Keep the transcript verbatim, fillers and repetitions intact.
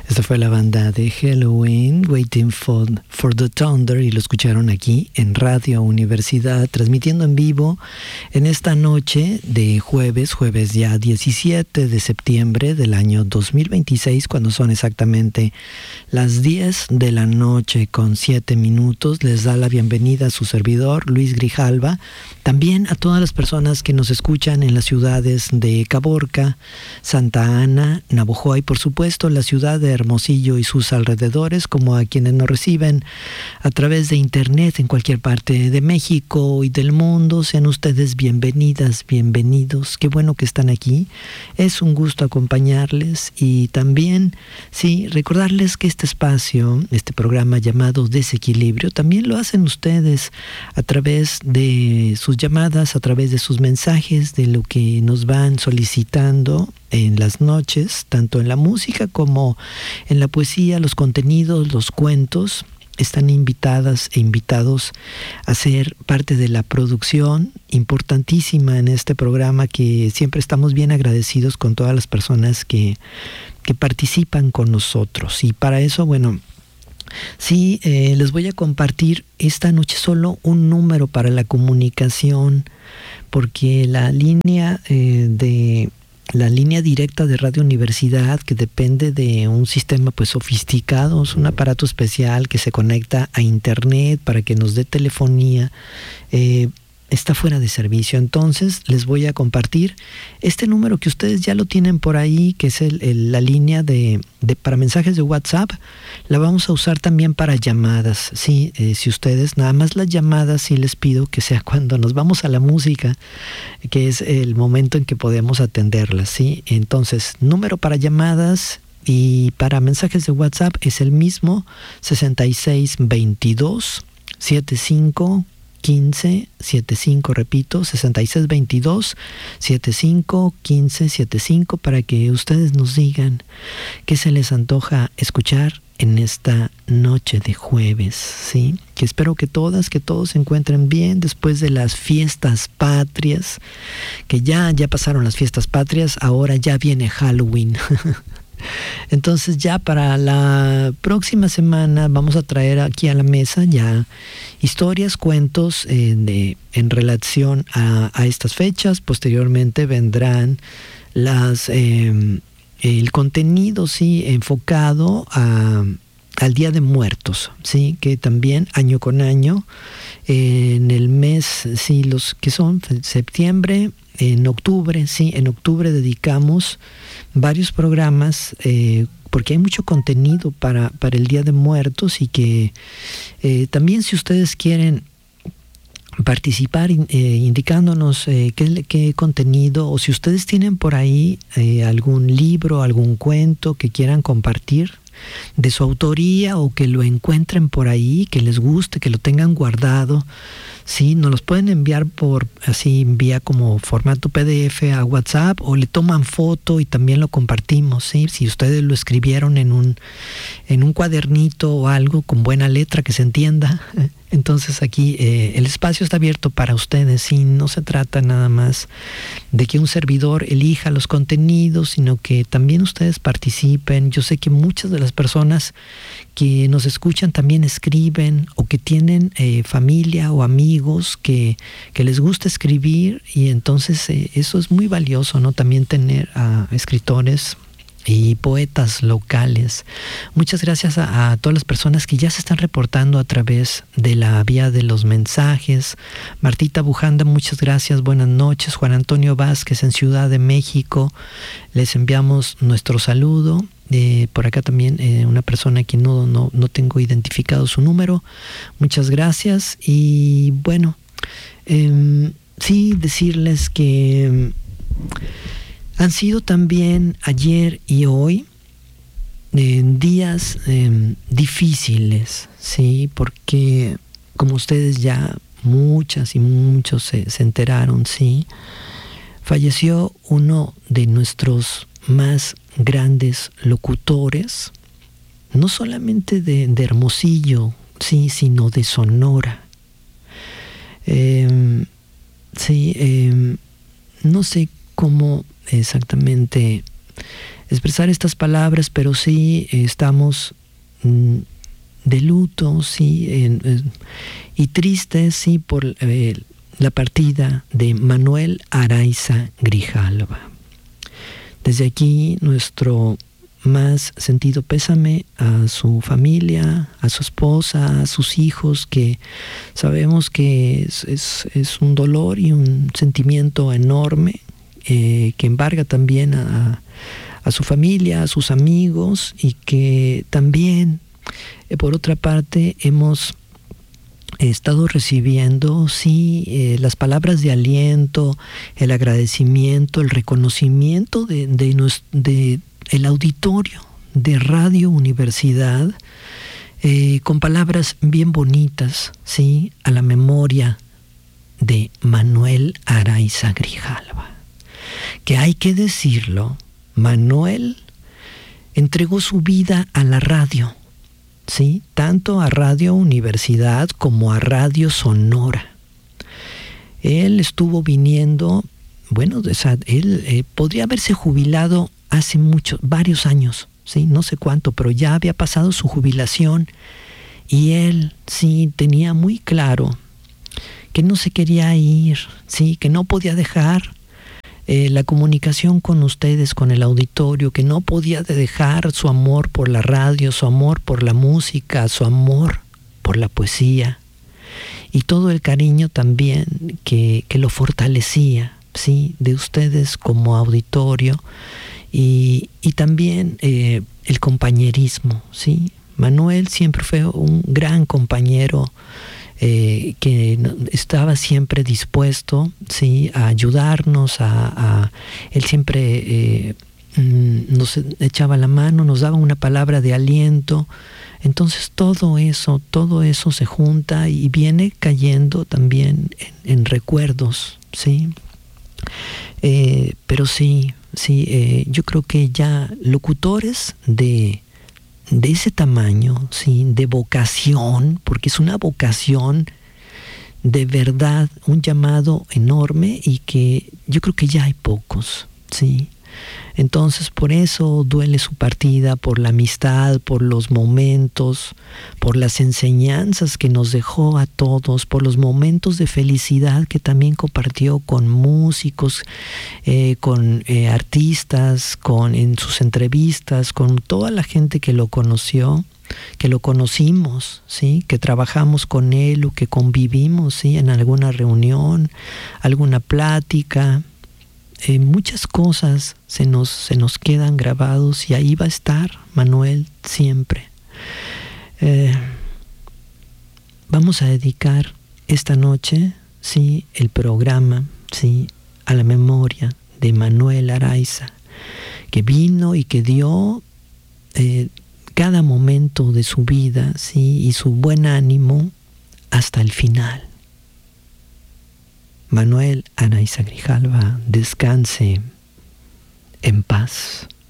Esta fue la banda de Helloween, Waiting for, for the Thunder, y lo escucharon aquí en Radio Universidad, transmitiendo en vivo en esta noche de jueves, jueves ya diecisiete de septiembre del año dos mil veintiséis, cuando son exactamente las diez de la noche con siete minutos. Les da la bienvenida a su servidor, Luis Grijalva, también a todas las personas que nos escuchan en las ciudades de Caborca, Santa Ana, Navojoa y por supuesto la ciudad de Hermosillo y sus alrededores, como a quienes nos reciben a través de internet en cualquier parte de México y del mundo. Sean ustedes bienvenidas, bienvenidos. Qué bueno que están aquí. Es un gusto acompañarles y también, sí, recordarles que este espacio, este programa llamado Desequilibrio, también lo hacen ustedes a través de sus llamadas, a través de sus mensajes, de lo que nos van solicitando en las noches, tanto en la música como en la poesía, los contenidos, los cuentos. Están invitadas e invitados a ser parte de la producción importantísima en este programa, que siempre estamos bien agradecidos con todas las personas que, que participan con nosotros. Y para eso, bueno, sí, eh, les voy a compartir esta noche solo un número para la comunicación, porque la línea eh, de... La línea directa de Radio Universidad, que depende de un sistema pues sofisticado, es un aparato especial que se conecta a internet para que nos dé telefonía, eh, está fuera de servicio. Entonces les voy a compartir este número que ustedes ya lo tienen por ahí, que es el, el, la línea de, de para mensajes de WhatsApp. La vamos a usar también para llamadas, sí, eh, si ustedes, nada más las llamadas sí les pido que sea cuando nos vamos a la música, que es el momento en que podemos atenderlas, sí. Entonces, número para llamadas y para mensajes de WhatsApp es el mismo, sesenta y seis veintidós setenta y cinco quince setenta y cinco, repito, sesenta y seis veintidós setenta y cinco quince setenta y cinco, para que ustedes nos digan qué se les antoja escuchar en esta noche de jueves, ¿sí? Que espero que todas, que todos se encuentren bien después de las fiestas patrias, que ya, ya pasaron las fiestas patrias, ahora ya viene Halloween. Entonces ya para la próxima semana vamos a traer aquí a la mesa ya historias, cuentos eh, de, en relación a, a estas fechas. Posteriormente vendrán las eh, el contenido, sí, enfocado a, al Día de Muertos, sí, que también año con año eh, en el mes, sí, los que son septiembre, en octubre, sí, en octubre dedicamos varios programas eh, porque hay mucho contenido para, para el Día de Muertos, y que eh, también si ustedes quieren participar eh, indicándonos eh, qué, qué contenido, o si ustedes tienen por ahí eh, algún libro, algún cuento que quieran compartir de su autoría, o que lo encuentren por ahí, que les guste, que lo tengan guardado, sí, nos los pueden enviar por, así envía como formato P D F a WhatsApp, o le toman foto y también lo compartimos, sí. Si ustedes lo escribieron en un en un cuadernito o algo con buena letra que se entienda, entonces aquí eh, el espacio está abierto para ustedes, sí. No se trata nada más de que un servidor elija los contenidos, sino que también ustedes participen. Yo sé que muchas de las personas que nos escuchan también escriben, o que tienen eh, familia o amigos que, que les gusta escribir, y entonces eh, eso es muy valioso, ¿no? También tener a escritores y poetas locales. Muchas gracias a, a todas las personas que ya se están reportando a través de la vía de los mensajes. Martita Bujanda, muchas gracias, buenas noches. Juan Antonio Vázquez en Ciudad de México, les enviamos nuestro saludo. Eh, por acá también eh, una persona que no, no, no tengo identificado su número. Muchas gracias. Y bueno, eh, sí, decirles que eh, han sido también ayer y hoy eh, días eh, difíciles, sí, porque como ustedes ya muchas y muchos se, se enteraron, sí, falleció uno de nuestros más grandes locutores, no solamente de, de Hermosillo, sí, sino de Sonora. Eh, sí, eh, no sé cómo exactamente expresar estas palabras, pero sí eh, estamos mm, de luto, sí, en, en, y tristes, sí, por eh, la partida de Manuel Araiza Grijalva. Desde aquí nuestro más sentido pésame a su familia, a su esposa, a sus hijos, que sabemos que es, es, es un dolor y un sentimiento enorme eh, que embarga también a, a su familia, a sus amigos, y que también, eh, por otra parte, hemos estado recibiendo, sí, eh, las palabras de aliento, el agradecimiento, el reconocimiento de, de, nos, de el auditorio de Radio Universidad, eh, con palabras bien bonitas, sí, a la memoria de Manuel Araiza Grijalva. Que hay que decirlo, Manuel entregó su vida a la radio, sí, tanto a Radio Universidad como a Radio Sonora. Él estuvo viniendo, bueno, o sea, él eh, podría haberse jubilado hace muchos, varios años, sí, no sé cuánto, pero ya había pasado su jubilación, y él sí tenía muy claro que no se quería ir, sí, que no podía dejar eh, la comunicación con ustedes, con el auditorio, que no podía dejar su amor por la radio, su amor por la música, su amor por la poesía, y todo el cariño también que, que lo fortalecía, sí, de ustedes como auditorio. Y, y también eh, el compañerismo, ¿sí? Manuel siempre fue un gran compañero eh, que estaba siempre dispuesto, ¿sí?, a ayudarnos, a, a él siempre eh, nos echaba la mano, nos daba una palabra de aliento. Entonces todo eso, todo eso se junta y viene cayendo también en, en recuerdos, ¿sí? Eh, pero sí, sí, eh, yo creo que ya locutores de, de ese tamaño, sí, de vocación, porque es una vocación de verdad, un llamado enorme, y que yo creo que ya hay pocos, sí. Entonces por eso duele su partida, por la amistad, por los momentos, por las enseñanzas que nos dejó a todos, por los momentos de felicidad que también compartió con músicos, eh, con eh, artistas, con, en sus entrevistas, con toda la gente que lo conoció, que lo conocimos, ¿sí?, que trabajamos con él o que convivimos, ¿sí?, en alguna reunión, alguna plática. Eh, muchas cosas se nos, se nos quedan grabados, y ahí va a estar Manuel siempre. Eh, vamos a dedicar esta noche, sí, el programa, sí, a la memoria de Manuel Araiza, que vino y que dio eh, cada momento de su vida, sí, y su buen ánimo hasta el final. Manuel Araiza Grijalva, descanse en paz.